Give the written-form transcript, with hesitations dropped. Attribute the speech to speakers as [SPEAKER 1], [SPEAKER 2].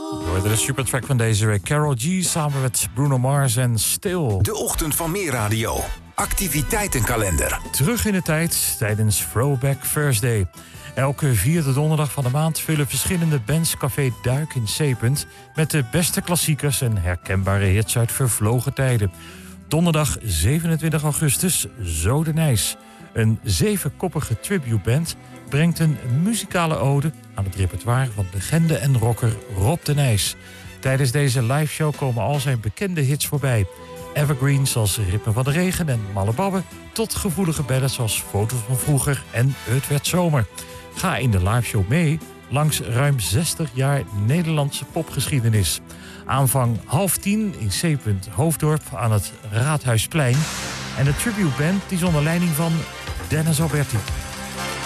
[SPEAKER 1] We hoorden de supertrack van deze week. Karol G samen met Bruno Mars en Still.
[SPEAKER 2] De ochtend van Meer Radio. Activiteitenkalender.
[SPEAKER 1] Terug in de tijd tijdens Throwback Thursday. Elke vierde donderdag van de maand vullen verschillende bands Café Duik in Zeepunt met de beste klassiekers en herkenbare hits uit vervlogen tijden. Donderdag 27 augustus, Zo de Nijs. Een 7-koppige tributeband brengt een muzikale ode aan het repertoire van legende en rocker Rob de Nijs. Tijdens deze liveshow komen al zijn bekende hits voorbij. Evergreens als Ritme van de Regen en Malle Babbe, tot gevoelige ballads als Foto's van Vroeger en Het werd zomer. Ga in de liveshow mee langs ruim 60 jaar Nederlandse popgeschiedenis. Aanvang 9:30 in Zeepunt Hoofddorp aan het Raadhuisplein. En de tributeband is onder leiding van Dennis Alberti.